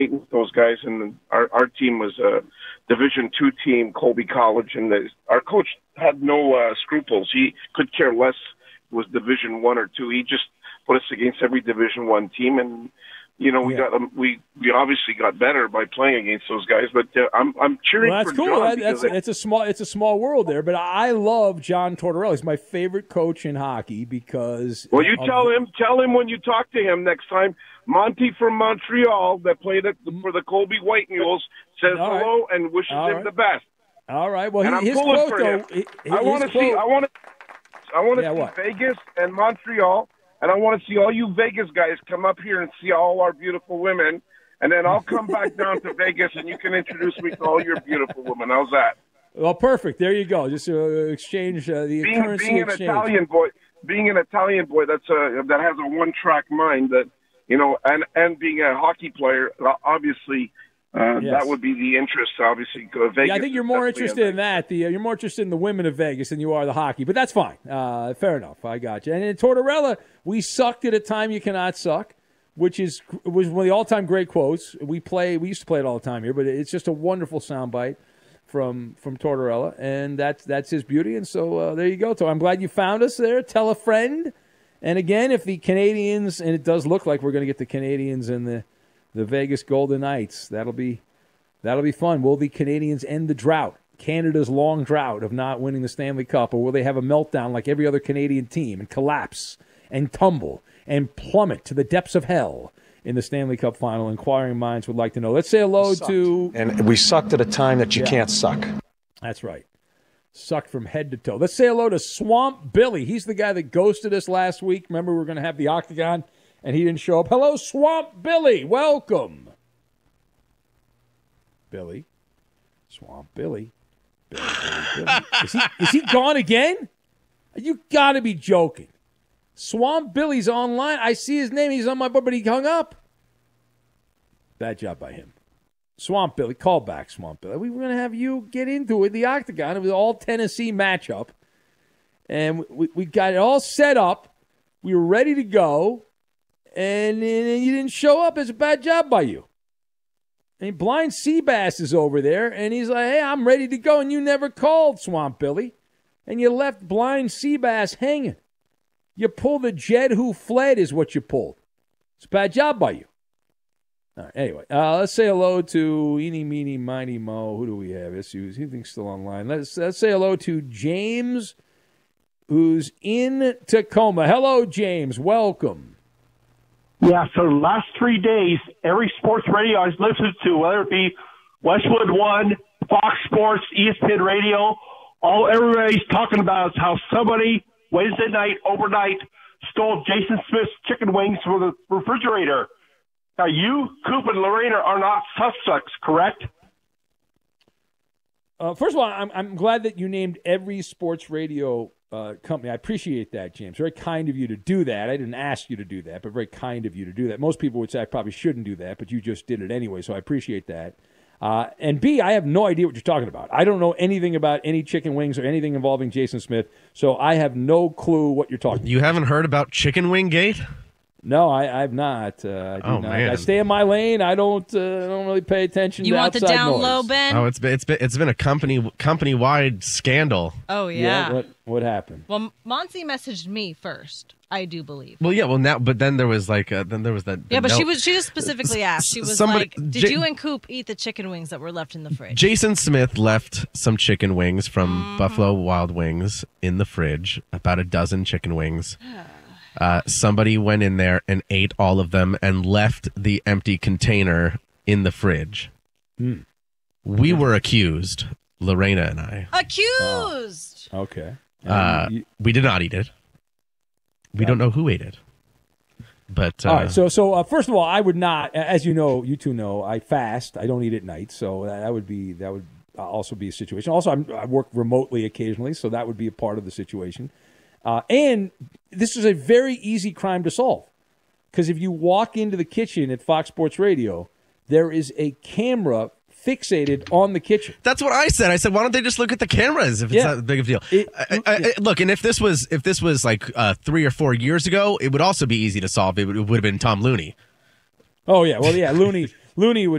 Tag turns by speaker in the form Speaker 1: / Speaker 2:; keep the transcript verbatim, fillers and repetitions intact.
Speaker 1: those guys, and our our team was a Division two team, Colby College, and the, our coach had no uh, scruples. He could care less if it was Division one or two. He just put us against every Division one team, and you know we yeah. got um, we we obviously got better by playing against those guys. But uh, I'm I'm cheering
Speaker 2: well, that's
Speaker 1: for
Speaker 2: cool.
Speaker 1: John.
Speaker 2: That, that's it, it's a small it's a small world there. But I love John Tortorella. He's my favorite coach in hockey because.
Speaker 1: Well, you tell him tell him when you talk to him next time. Monty from Montreal that played at the, for the Colby White Mules says
Speaker 2: All
Speaker 1: hello
Speaker 2: right.
Speaker 1: and wishes
Speaker 2: All
Speaker 1: him
Speaker 2: right.
Speaker 1: the best.
Speaker 2: All right. Well,
Speaker 1: and
Speaker 2: he,
Speaker 1: I'm
Speaker 2: his
Speaker 1: pulling
Speaker 2: quote
Speaker 1: for
Speaker 2: though.
Speaker 1: him.
Speaker 2: His,
Speaker 1: I want to see. I want to. I want to
Speaker 2: yeah,
Speaker 1: see
Speaker 2: what?
Speaker 1: Vegas and Montreal, and I want to see all you Vegas guys come up here and see all our beautiful women, and then I'll come back down to Vegas and you can introduce me to all your beautiful women. How's that?
Speaker 2: Well, perfect. There you go. Just uh, exchange uh, the
Speaker 1: being,
Speaker 2: currency
Speaker 1: being an
Speaker 2: exchange.
Speaker 1: Italian boy, being an Italian boy, that's a that has a one-track mind. That you know, and and being a hockey player, obviously. Uh,
Speaker 2: yes.
Speaker 1: That would be the interest, obviously. Vegas
Speaker 2: yeah, I think you're more interested in that. The uh, you're more interested in the women of Vegas than you are the hockey, but that's fine. Uh, fair enough. I got you. And in Tortorella, we sucked at a time you cannot suck, which is was one of the all-time great quotes. We play. We used to play it all the time here, but it's just a wonderful soundbite from from Tortorella, and that's that's his beauty. And so uh, there you go. So I'm glad you found us there. Tell a friend. And again, if the Canadians, and it does look like we're going to get the Canadians and the The Vegas Golden Knights. That'll be that'll be fun. Will the Canadians end the drought, Canada's long drought of not winning the Stanley Cup, or will they have a meltdown like every other Canadian team and collapse and tumble and plummet to the depths of hell in the Stanley Cup final? Inquiring minds would like to know. Let's say hello to...
Speaker 3: And we sucked at a time that you yeah. can't suck.
Speaker 2: That's right. Sucked from head to toe. Let's say hello to Swamp Billy. He's the guy that ghosted us last week. Remember, we were going to have the Octagon, and he didn't show up. Hello, Swamp Billy. Welcome. Billy. Swamp Billy. Billy, Billy, Billy. Is he, is he gone again? You got to be joking. Swamp Billy's online. I see his name. He's on my board, but he hung up. Bad job by him. Swamp Billy. Call back, Swamp Billy. We were going to have you get into it, the Octagon. It was all Tennessee matchup. And we, we got it all set up. We were ready to go. And, and you didn't show up. It's a bad job by you. And Blind Seabass is over there, and he's like, hey, I'm ready to go, and you never called, Swamp Billy. And you left Blind Seabass hanging. You pulled the Jed who fled is what you pulled. It's a bad job by you. All right, anyway, uh, let's say hello to Eeny, Meeny, Miny, Mo. Who do we have? Let's see, he thinks still online. Let's, let's say hello to James, who's in Tacoma. Hello, James. Welcome.
Speaker 4: Yeah, so the last three days, every sports radio I've listened to, whether it be Westwood One, Fox Sports, E S P N Radio, all everybody's talking about how somebody Wednesday night, overnight, stole Jason Smith's chicken wings from the refrigerator. Now, you, Coop, and Lorena are not suspects, correct?
Speaker 2: Uh, first of all, I'm, I'm glad that you named every sports radio uh, company. I appreciate that, James. Very kind of you to do that. I didn't ask you to do that, but very kind of you to do that. Most people would say I probably shouldn't do that, but you just did it anyway, so I appreciate that. Uh, and B, I have no idea what you're talking about. I don't know anything about any chicken wings or anything involving Jason Smith, so I have no clue what you're talking about.
Speaker 5: You haven't heard about Chicken Wing Gate?
Speaker 2: No, I, I've not. Uh, I do
Speaker 5: oh,
Speaker 2: not.
Speaker 5: man.
Speaker 2: I stay in my lane. I don't uh, don't really pay attention
Speaker 6: you
Speaker 2: to
Speaker 6: want
Speaker 2: outside
Speaker 6: the down
Speaker 2: noise.
Speaker 6: low, Ben?
Speaker 5: Oh, it's been it's been it's been a company company wide scandal.
Speaker 6: Oh yeah.
Speaker 2: yeah. What what happened?
Speaker 6: Well, Monty messaged me first. I do believe.
Speaker 5: Well, yeah. Well, now, but then there was like uh, then there was that.
Speaker 6: Yeah, but
Speaker 5: no-
Speaker 6: she was she just specifically asked. She was
Speaker 5: Somebody-
Speaker 6: like, "Did
Speaker 5: J-
Speaker 6: you and Coop eat the chicken wings that were left in the fridge?"
Speaker 5: Jason Smith left some chicken wings from
Speaker 6: Mm-hmm.
Speaker 5: Buffalo Wild Wings in the fridge, about a dozen chicken wings. Uh, somebody went in there and ate all of them and left the empty container in the fridge.
Speaker 2: Hmm.
Speaker 5: We were accused, Lorena and I.
Speaker 6: Accused.
Speaker 2: Oh, okay.
Speaker 5: Uh,
Speaker 2: Um, you-
Speaker 5: we did not eat it. We don't know who ate it. But uh,
Speaker 2: all right. So so uh, first of all, I would not, as you know, you two know, I fast. I don't eat at night, so that would be that would also be a situation. Also, I'm, I work remotely occasionally, so that would be a part of the situation. Uh, and this is a very easy crime to solve, because if you walk into the kitchen at Fox Sports Radio, there is a camera fixated on the kitchen.
Speaker 5: That's what I said. I said, why don't they just look at the cameras if it's
Speaker 2: Yeah.
Speaker 5: not a big of a deal?
Speaker 2: It-
Speaker 5: I, I, I- look, and if this was if this was like uh, three or four years ago, it would also be easy to solve. It would, it would have been Tom Looney.
Speaker 2: Oh yeah, well yeah, Looney Looney would